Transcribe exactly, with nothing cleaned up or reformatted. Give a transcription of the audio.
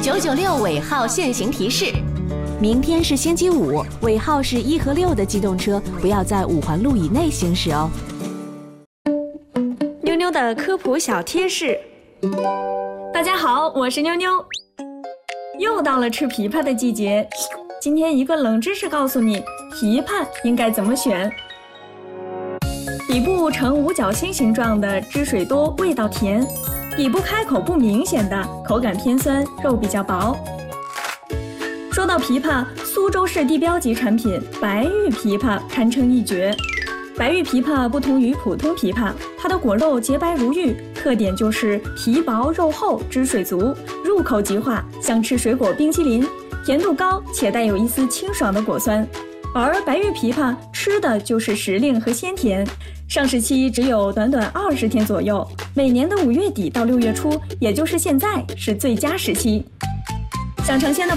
九九六尾号限行提示： 明天是星期五，尾号是一和六的机动车不要在五环路以内行驶哦。 妞妞的科普小贴士。大家好，我是妞妞。又到了吃枇杷的季节，今天一个冷知识告诉你，枇杷应该怎么选。底部呈五角星形状的，汁水多，味道甜；底部开口不明显的，口感偏酸，肉比较薄。说到枇杷，苏州市地标级产品白玉枇杷堪称一绝。白玉枇杷不同于普通枇杷，它的果肉洁白如玉，特点就是皮薄肉厚，汁水足，入口即化，像吃水果冰淇淋，甜度高且带有一丝清爽的果酸。而白玉枇杷吃的就是时令和鲜甜，上市期只有短短二十天左右，每年的五月底到六月初，也就是现在是最佳时期。想尝鲜的